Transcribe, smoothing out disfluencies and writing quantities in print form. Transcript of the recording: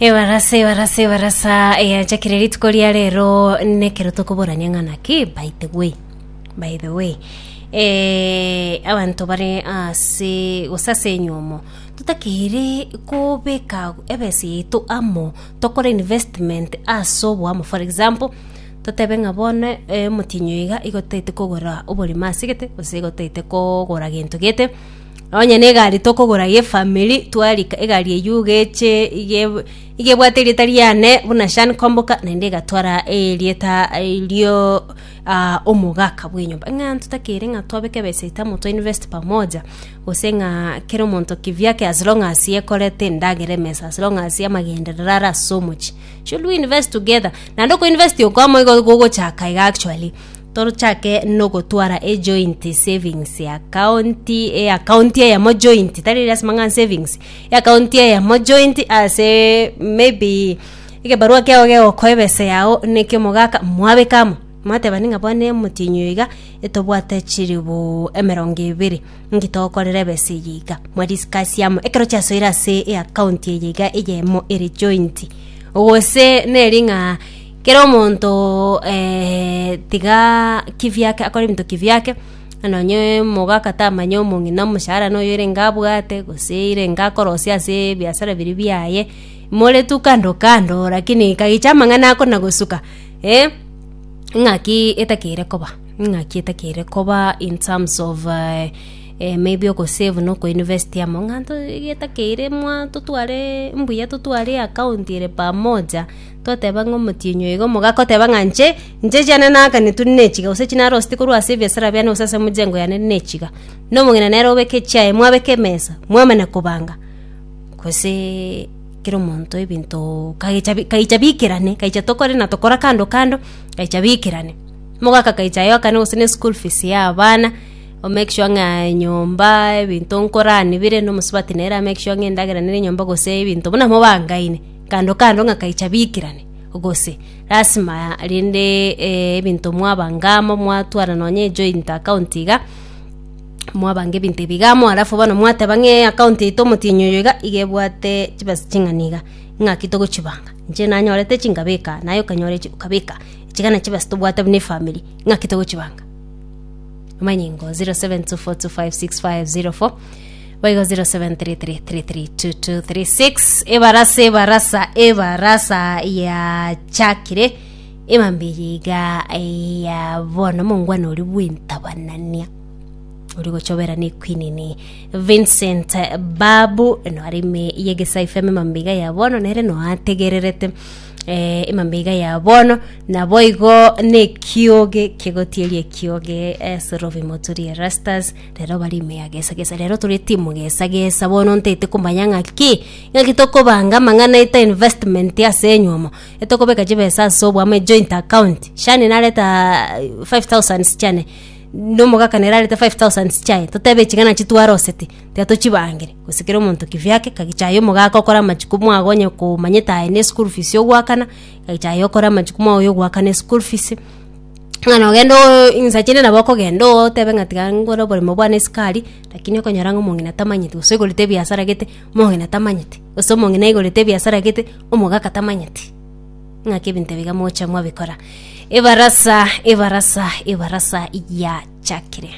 Ebarasa chakireri tukoria rero nekero tokoborania ngana ki by the way abantu bare ase osase nyomo tutakire kobeka ebesi to amo tokora investment asobo amo. For example totebenga bone mutinyoiga igotete kogora obori masigete osigotete kogora gintu gete onye negari tokogora ye family twarika egari yugeche ige bwateri tariane buna shan komboka nende gatwara elieta ilio omugaka bwenyomba ngantu takire ngatwabeke besita moto invest pamoja osenga kero monto kivyake as long as ye kolete ndagere mesa as long as ye magenderara so much should we invest together na ndoko invest yokwamo igo chaka actually toro chake no gotwara joint savings account ya mo joint tari ras mangan savings account ya mo joint ase maybe ike barua ke oge okoebese yao neke mogaka mwabe kama mate baninga bone mutinyoiga etobwate chiribu emeronge ibiri ngitokorere bese yiga mwa discuss yamo ekero chasoira se account yiga ejemo ere joint ose neringa kero monto tiga kivyake akori minto kivyake anonye mogaka tamanyo mungina mushara no yire ngabwate gusire ngakorosia se biasara biri biaye mole tu kando lakini kagichama ngana ko nagusuka ngaki etakire koba in terms of maybe oko save no ko invest ya monganto etakire mwa tutware mbuya tutware account ire pamoja toteba ngo mutinyo igo mogako teba nganche jana naka nitunechiga usechina rosti kurwa save sara byane usase mujengo yane nechiga no mungena nero beke chae mwabeke mesa mwamana kubanga kose kiro monto ibinto kaichabikirane kaichatokore na tokora kando kaichabikirane mogaka kaichayo kana usine school fees ya abana o make sure nga nyomba ibinto nkorani bire no musubati nera make sure ngendagera nere nyomba gose ibinto buna mobangaine kando nga kaichabikirane ogose rasima rinde ibinto mwabangamo mwatwara nonye joint account iga mwabange binte bigamo alafu bano mwate bange account ito mutinyoyoga igebwate kibasi kinganiga ngakitogo kibanga nje nanyorete kingabeka nayo kanyore ukabeka kigana kibasi tobwate bune family ngakitogo kibanga manyingo 0724256504 Waigo 0733332236 ebarasa ya chakire emambiga ya bono mungwana uri bwintabanania uri gochobera ni Queen ni Vincent Babu no arime yegesa ifeme mambiga ya bono nere no ategererete imambiga ya bono na boigo ne kioge kegotieli kioge sorovi moturi rastas rero bari me agesa rero turi timu gesa bono ntete kumbanyanga ki ngakitoko banga mangana ita investment ya senyoma etokobeka jibesa sobo ame joint account shani naleta 5000 chane no mogaka neraleta 5000 chai totebe chigana chitwaro seti teto chibangire kusikira umuntu kivyake kagichayo mogaka kora machukumu agonye ku manyeta ene school fees yo gwakana kagichayo kora machukumu yo gwakana school fees ngano gendo insachine na boko gendo tebe ngatiga ngoro bori mobwane skali lakini ko nyarango mongina tamanyete usego lite biasara gete mongina tamanyete uso mongina igolite biasara gete omogaka tamanyete ngakibinte biga mocha mwabikora ebarasa ya chakire